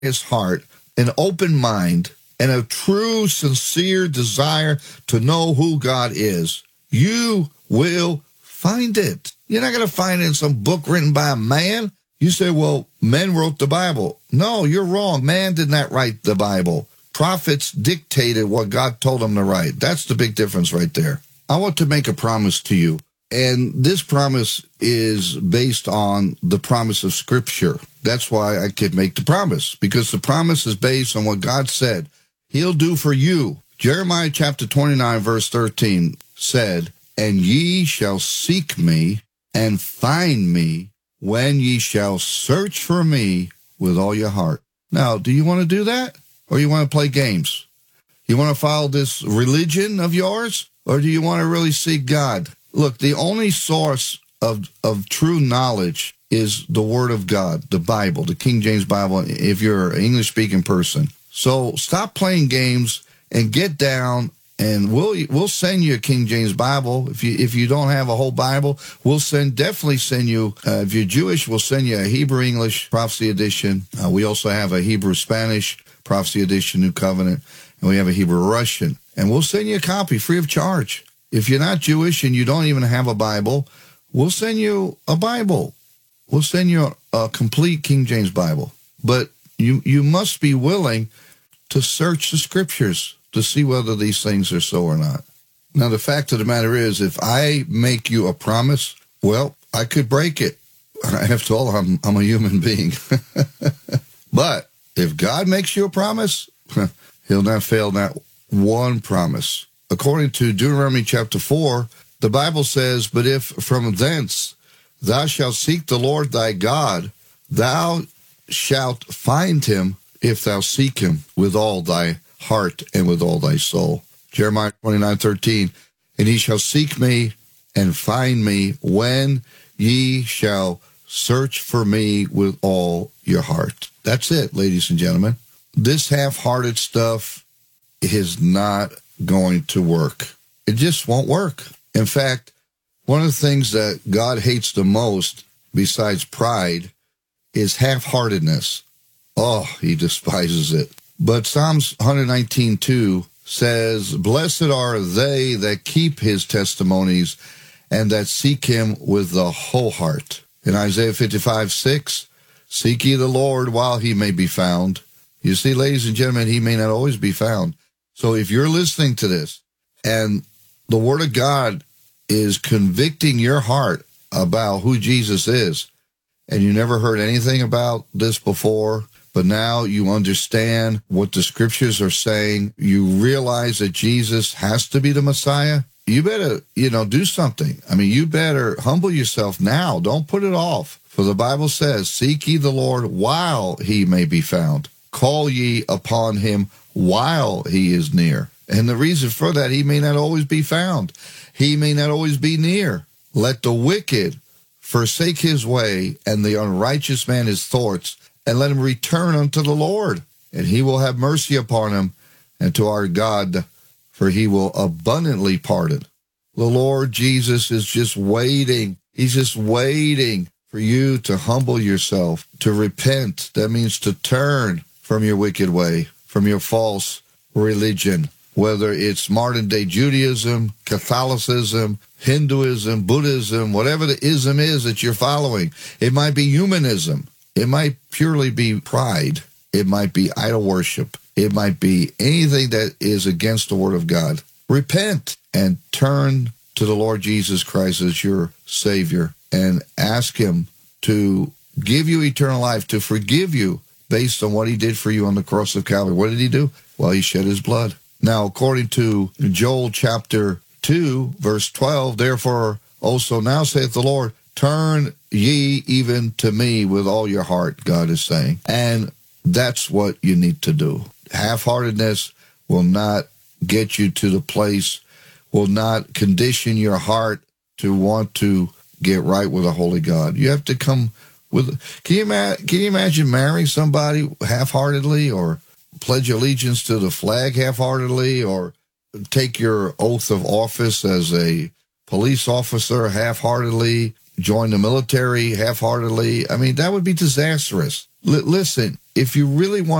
his heart, an open mind, and a true, sincere desire to know who God is, you will find it. You're not going to find it in some book written by a man. You say, well, men wrote the Bible. No, you're wrong. Man did not write the Bible. Prophets dictated what God told them to write. That's the big difference right there. I want to make a promise to you. And this promise is based on the promise of Scripture. That's why I could make the promise, because the promise is based on what God said he'll do for you. Jeremiah chapter 29, verse 13 said, and ye shall seek me and find me when ye shall search for me with all your heart. Now, do you want to do that? Or you want to play games? You want to follow this religion of yours? Or do you want to really seek God? Look, the only source of true knowledge is the Word of God, the Bible, the King James Bible, if you're an English-speaking person. So stop playing games and get down, and we'll send you a King James Bible. If you don't have a whole Bible, we'll definitely send you, if you're Jewish, we'll send you a Hebrew English Prophecy Edition. We also have a Hebrew Spanish Prophecy Edition, New Covenant, and we have a Hebrew Russian. And we'll send you a copy free of charge. If you're not Jewish and you don't even have a Bible, we'll send you a Bible. We'll send you a complete King James Bible. But you must be willing to search the Scriptures to see whether these things are so or not. Now, the fact of the matter is, if I make you a promise, well, I could break it. After all, I'm a human being. But if God makes you a promise, he'll not fail not one promise. According to Deuteronomy chapter 4, the Bible says, but if from thence thou shalt seek the Lord thy God, thou shalt find him if thou seek him with all thy heart and with all thy soul. Jeremiah 29:13, and ye shall seek me and find me when ye shall search for me with all your heart. That's it, ladies and gentlemen. This half-hearted stuff is not going to work. It just won't work. In fact, one of the things that God hates the most, besides pride, is half-heartedness. Oh, he despises it. But Psalms 119:2 says, blessed are they that keep his testimonies and that seek him with the whole heart. In Isaiah 55:6, seek ye the Lord while he may be found. You see, ladies and gentlemen, he may not always be found. So if you're listening to this and the Word of God is convicting your heart about who Jesus is, and you never heard anything about this before, but now you understand what the Scriptures are saying, you realize that Jesus has to be the Messiah, you better, do something. I mean, you better humble yourself now. Don't put it off. For the Bible says, seek ye the Lord while he may be found. Call ye upon him while he is near. And the reason for that, he may not always be found. He may not always be near. Let the wicked forsake his way, and the unrighteous man his thoughts, and let him return unto the Lord, and he will have mercy upon him, and to our God, for he will abundantly pardon. The Lord Jesus is just waiting. He's just waiting for you to humble yourself, to repent. That means to turn from your wicked way, from your false religion, whether it's modern-day Judaism, Catholicism, Hinduism, Buddhism, whatever the ism is that you're following. It might be humanism. It might purely be pride. It might be idol worship. It might be anything that is against the Word of God. Repent and turn to the Lord Jesus Christ as your Savior and ask him to give you eternal life, to forgive you based on what he did for you on the cross of Calvary. What did he do? Well, he shed his blood. Now, according to Joel chapter 2, verse 12, therefore also now saith the Lord, turn ye even to me with all your heart, God is saying. And that's what you need to do. Half-heartedness will not get you to the place, will not condition your heart to want to get right with a holy God. You have to come with, can you imagine marrying somebody half-heartedly, or pledge allegiance to the flag half-heartedly, or take your oath of office as a police officer half-heartedly, join the military half-heartedly? I mean, that would be disastrous. Listen, if you really want